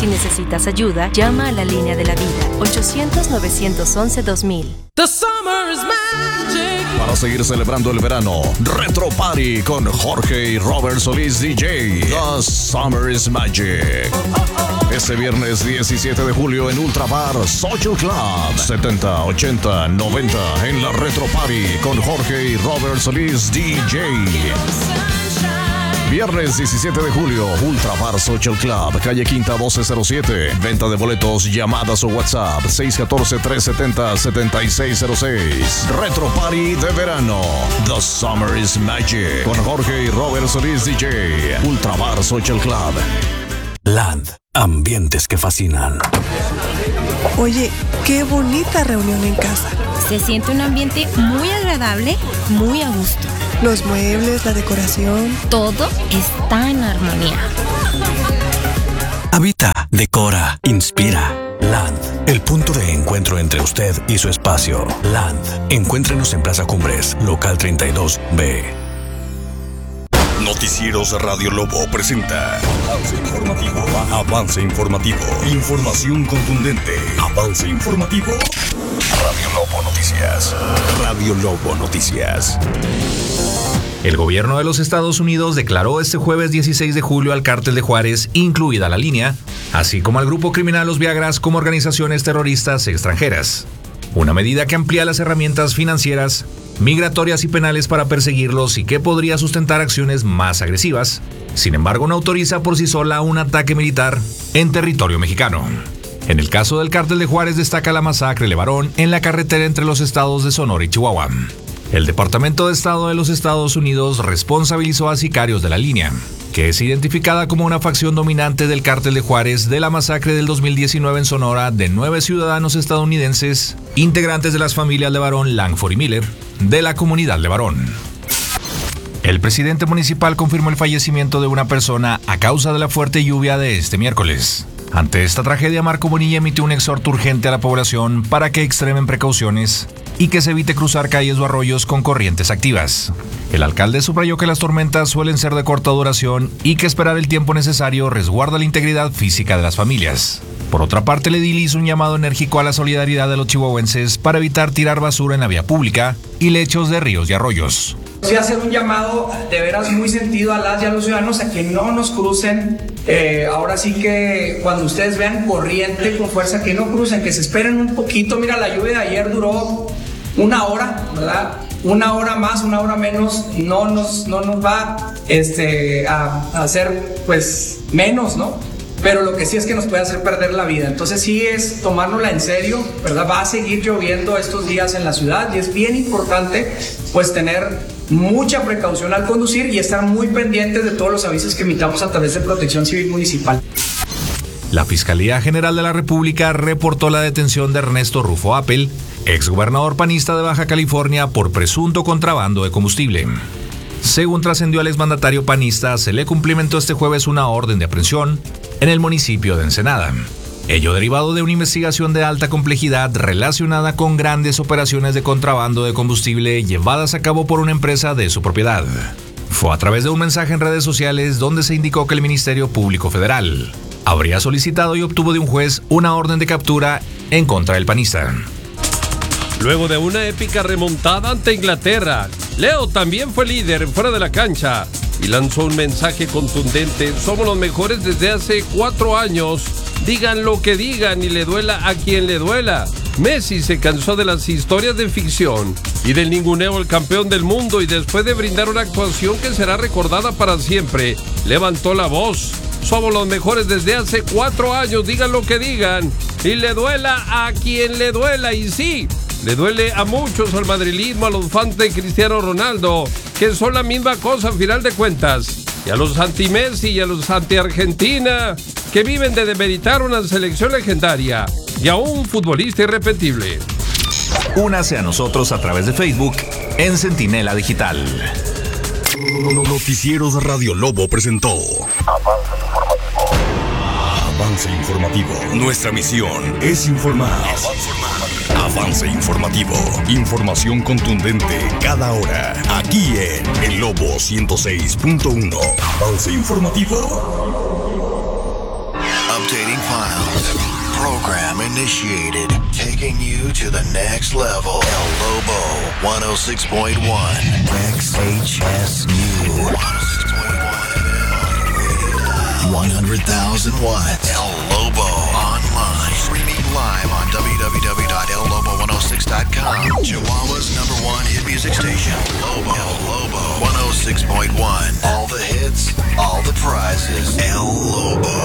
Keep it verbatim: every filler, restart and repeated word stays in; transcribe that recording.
Si necesitas ayuda, llama a la línea de la vida, ochocientos, novecientos once, dos mil. The summer is magic. Para seguir celebrando el verano, Retro Party con Jorge y Robert Solís D J. The Summer is Magic. Este viernes diecisiete de julio en Ultra Bar Social Club. setenta, ochenta, noventa en la Retro Party con Jorge y Robert Solís D J. Viernes diecisiete de julio, Ultra Bar Social Club, calle Quinta doce cero siete. Venta de boletos, llamadas o WhatsApp seis uno cuatro, tres siete cero, siete seis cero seis. Retro Party de verano. The Summer is Magic. Con Jorge y Robert Solís D J. Ultra Bar Social Club. Land. Ambientes que fascinan. Oye, qué bonita reunión en casa. Se siente un ambiente muy agradable, muy a gusto. Los muebles, la decoración. Todo está en armonía. Habita, decora, inspira. Land, el punto de encuentro entre usted y su espacio. Land, encuéntrenos en Plaza Cumbres, local treinta y dos B. Noticieros Radio Lobo presenta Avance Informativo. Avance Informativo. Información contundente. Avance Informativo. Radio Lobo Noticias. Radio Lobo Noticias. El gobierno de los Estados Unidos declaró este jueves dieciséis de julio al Cártel de Juárez, incluida la línea, así como al grupo criminal Los Viagras como organizaciones terroristas extranjeras. Una medida que amplía las herramientas financieras, migratorias y penales para perseguirlos y que podría sustentar acciones más agresivas. Sin embargo, no autoriza por sí sola un ataque militar en territorio mexicano. En el caso del Cártel de Juárez destaca la masacre Levarón en la carretera entre los estados de Sonora y Chihuahua. El Departamento de Estado de los Estados Unidos responsabilizó a sicarios de la línea, que es identificada como una facción dominante del Cártel de Juárez, de la masacre del dos mil diecinueve en Sonora de nueve ciudadanos estadounidenses, integrantes de las familias Levarón, Langford y Miller, de la comunidad Levarón. El presidente municipal confirmó el fallecimiento de una persona a causa de la fuerte lluvia de este miércoles. Ante esta tragedia, Marco Bonilla emitió un exhorto urgente a la población para que extremen precauciones y que se evite cruzar calles o arroyos con corrientes activas. El alcalde subrayó que las tormentas suelen ser de corta duración y que esperar el tiempo necesario resguarda la integridad física de las familias. Por otra parte, el edil hizo un llamado enérgico a la solidaridad de los chihuahuenses para evitar tirar basura en la vía pública y lechos de ríos y arroyos. Sí, hacer un llamado de veras muy sentido a las y a los ciudadanos a que no nos crucen. Eh, ahora sí que cuando ustedes vean corriente con fuerza, que no crucen, que se esperen un poquito. Mira, la lluvia de ayer duró una hora, ¿verdad? Una hora más, una hora menos, no nos, no nos va este, a, a hacer pues menos, ¿no? Pero lo que sí es que nos puede hacer perder la vida. Entonces sí es tomárnosla en serio, ¿verdad? Va a seguir lloviendo estos días en la ciudad y es bien importante pues tener mucha precaución al conducir y estar muy pendientes de todos los avisos que emitamos a través de Protección Civil Municipal. La Fiscalía General de la República reportó la detención de Ernesto Rufo Appel, exgobernador panista de Baja California, por presunto contrabando de combustible. Según trascendió al exmandatario panista, se le cumplimentó este jueves una orden de aprehensión en el municipio de Ensenada. Ello derivado de una investigación de alta complejidad relacionada con grandes operaciones de contrabando de combustible llevadas a cabo por una empresa de su propiedad. Fue a través de un mensaje en redes sociales donde se indicó que el Ministerio Público Federal habría solicitado y obtuvo de un juez una orden de captura en contra del panista. Luego de una épica remontada ante Inglaterra, Leo también fue líder fuera de la cancha y lanzó un mensaje contundente: somos los mejores desde hace cuatro años, digan lo que digan y le duela a quien le duela. Messi se cansó de las historias de ficción y del ninguneo al campeón del mundo, y después de brindar una actuación que será recordada para siempre, levantó la voz: somos los mejores desde hace cuatro años, digan lo que digan y le duela a quien le duela. Y sí, le duele a muchos al madrilismo, a los fans de Cristiano Ronaldo, que son la misma cosa a final de cuentas, y a los anti-Messi y a los anti-Argentina, que viven de demeritar una selección legendaria y a un futbolista irrepetible. Únase a nosotros a través de Facebook en Centinela Digital. Noticieros Radio Lobo presentó Avance Informativo. Avance Informativo. Nuestra misión es informar. Avance Informativo. Información contundente cada hora. Aquí en El Lobo ciento seis punto uno. Avance Informativo. Updating pounds. Program initiated. Taking you to the next level. El Lobo one oh six point one. X H S U. one hundred thousand watts. El Lobo online. Streaming live on w w w dot el lobo one oh six dot com. Chihuahua's number one hit music station. Lobo. El Lobo one oh six point one. All the hits, all the prizes. El Lobo.